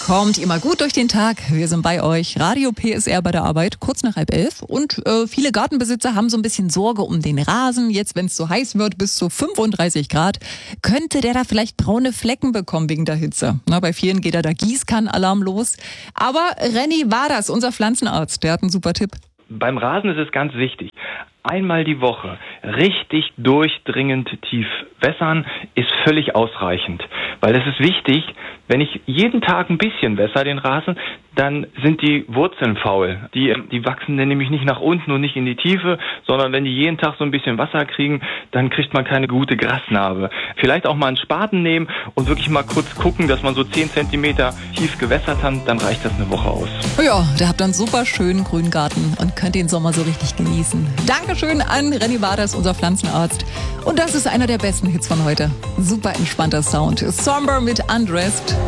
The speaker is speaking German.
Kommt ihr mal gut durch den Tag. Wir sind bei euch. Radio PSR bei der Arbeit, kurz nach 10:30. Und viele Gartenbesitzer haben so ein bisschen Sorge um den Rasen. Jetzt, wenn es so heiß wird, bis zu 35 Grad, könnte der da vielleicht braune Flecken bekommen wegen der Hitze. Na, bei vielen geht da der Gießkannenalarm los. Aber Renny Waders, unser Pflanzenarzt, der hat einen super Tipp. Beim Rasen ist es ganz wichtig. Einmal die Woche richtig durchdringend tief wässern ist völlig ausreichend. Weil es ist wichtig, wenn ich jeden Tag ein bisschen wässer den Rasen, dann sind die Wurzeln faul. Die wachsen dann nämlich nicht nach unten und nicht in die Tiefe, sondern wenn die jeden Tag so ein bisschen Wasser kriegen, dann kriegt man keine gute Grasnarbe. Vielleicht auch mal einen Spaten nehmen und wirklich mal kurz gucken, dass man so 10 Zentimeter tief gewässert hat, dann reicht das eine Woche aus. Ja, da habt ihr einen super schönen grünen Garten und könnt den Sommer so richtig genießen. Dankeschön an Renny Waders, unser Pflanzenarzt. Und das ist einer der besten Hits von heute. Super entspannter Sound. Somber mit Undressed.